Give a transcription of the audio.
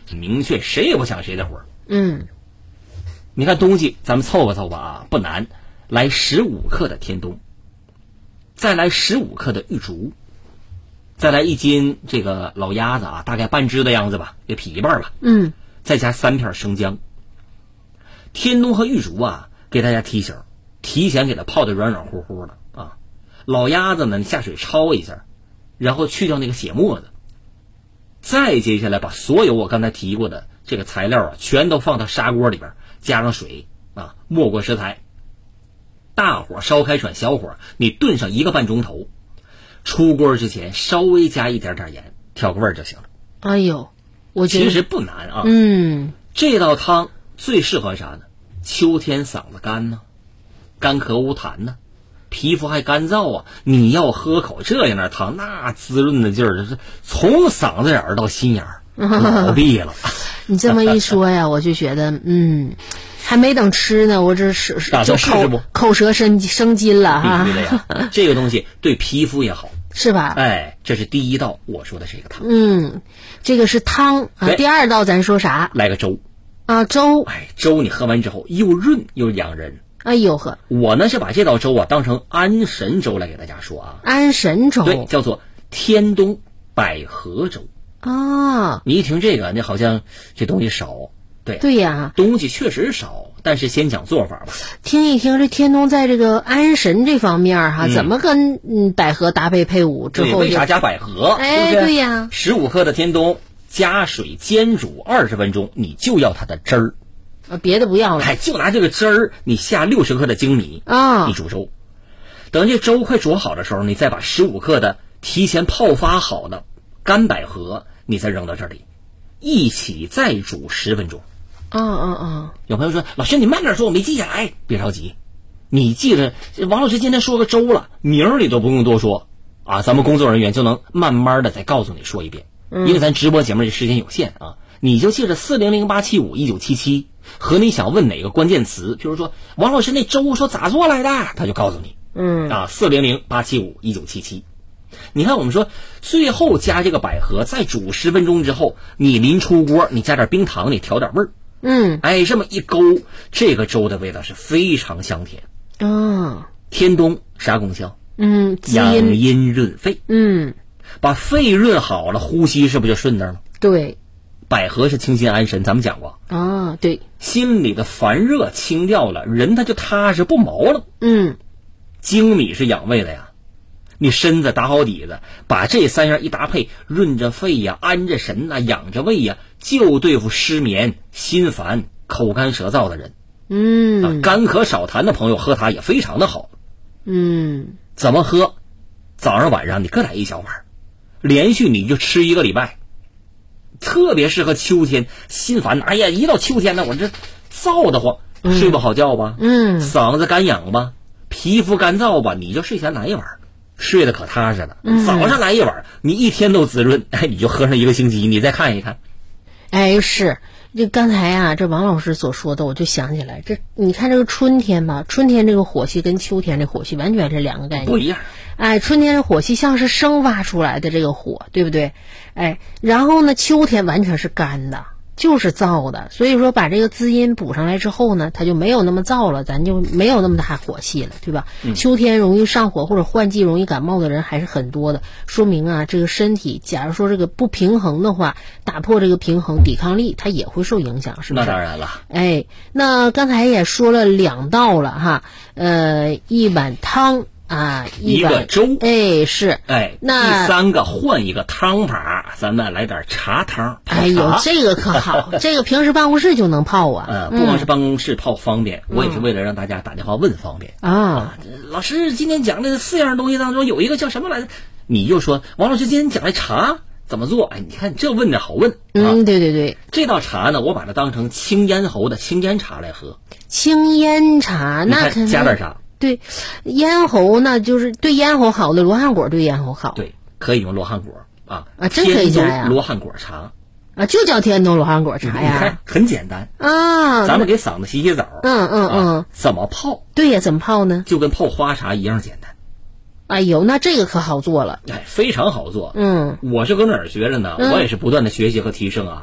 明确谁也不抢谁的活。 你看东西咱们凑合凑合啊，不难。来15克的天冬，再来15克的玉竹，再来1斤这个老鸭子啊，大概半只的样子吧，也劈一半吧。再加3片生姜。天冬和玉竹啊，给大家提醒，提前给它泡得软软乎乎的啊。老鸭子呢，你下水焯一下，然后去掉那个血沫子。再接下来把所有我刚才提过的这个材料啊，全都放到砂锅里边，加上水啊，没过食材，大火烧开转小火，你炖上1个半钟头。出锅之前稍微加一点点盐，调个味儿就行了。 哎呦，我觉得其实不难啊。这道汤最适合啥呢？秋天嗓子干呢，干咳无痰呢，皮肤还干燥啊，你要喝口这样的汤，那滋润的劲儿，从嗓子眼儿到心眼儿，老闭了。 你这么一说呀，我就觉得，还没等吃呢，我这是就口舌生津了哈。 必须的呀，这个东西对皮肤也好， 是吧？ 哎，这是第一道我说的这个汤。 这个是汤啊。第二道咱说啥？ 来个粥啊，粥。 哎，粥你喝完之后又润又养人。 哎呦呵， 我呢是把这道粥啊当成安神粥来给大家说啊。 安神粥， 对，叫做天冬百合粥啊。 你一听这个，那好像这东西少。 对呀， 东西确实少，但是先讲做法吧。 听一听这天冬在这个安神这方面哈，怎么跟百合搭配配伍之后？ 为啥加百合？ 哎，对呀 ，15克的天冬加水煎煮20分钟，你就要它的汁儿。 别的不要了， 哎，就拿这个汁儿，你下60克的粳米啊， 你煮粥。等这粥快煮好的时候，你再把15克的提前泡发好的干百合，你再扔到这里，一起再煮10分钟。有朋友说，老师你慢点说，我没记下来。别着急，你记着，王老师今天说个粥了，名儿你都不用多说啊，咱们工作人员就能慢慢的再告诉你说一遍。因为咱直播节目这时间有限啊，你就记着400-875-1977和你想问哪个关键词，比如说王老师那粥说咋做来的，他就告诉你。400-875-1977。你看我们说最后加这个百合，再煮10分钟之后，你临出锅你加点冰糖，你调点味儿。哎，这么一勾，这个粥的味道是非常香甜。天冬啥功效？养阴润肺。把肺润好了，呼吸是不是就顺当了？ 对， 百合是清心安神，咱们讲过啊。对， 心里的烦热清掉了，人他就踏实不毛了。粳米是养胃的呀，你身子打好底子，把这3样一搭配，润着肺呀，安着神呐，养着胃呀，就对付失眠、心烦、口干舌燥的人。干咳少痰的朋友喝它也非常的好。怎么喝？早上晚上你各来1小碗，连续你就吃1个礼拜，特别适合秋天心烦。哎呀，一到秋天呢，我这燥得慌，睡不好觉吧？嗓子干痒吧？皮肤干燥吧？你就睡前来1碗，睡得可踏实了。早上来1碗，你一天都滋润。哎，你就喝上1个星期，你再看一看。 哎，是这刚才啊，这王老师所说的，我就想起来，这你看这个春天吧，春天这个火气跟秋天这火气完全是2个概念， 不一样。 哎，春天的火气像是生发出来的这个火，对不对？哎，然后呢，秋天完全是干的，就是燥的。所以说把这个滋阴补上来之后呢，它就没有那么燥了，咱就没有那么大火气了，对吧？秋天容易上火或者换季容易感冒的人还是很多的，说明啊，这个身体假如说这个不平衡的话，打破这个平衡，抵抗力它也会受影响，是不是？ 那当然了。 哎，那刚才也说了2道了哈，1碗汤啊，1 个粥。 哎，是。 哎， 那第3个换一个汤法，咱们来点茶汤。 哎呦，这个可好，这个平时办公室就能泡啊。 不光是办公室泡方便，我也是为了让大家打电话问方便啊。老师今天讲的4样东西当中有一个叫什么来着？你就说王老师今天讲的茶怎么做？哎，你看这问着好问。 对对对， 这道茶呢，我把它当成清咽喉的清咽茶来喝。 清咽茶，那肯定加点啥？ 对，咽喉那就是对咽喉好的罗汉果对咽喉好。 对，可以用罗汉果啊， 真可以加呀。 罗汉果茶啊，就叫天冬罗汉果茶呀。 你看很简单啊， 咱们给嗓子洗洗澡。怎么泡？ 对呀，怎么泡呢？ 就跟泡花茶一样简单。 哎呦，那这个可好做了。 哎，非常好做。我是搁哪儿学着呢？我也是不断的学习和提升啊。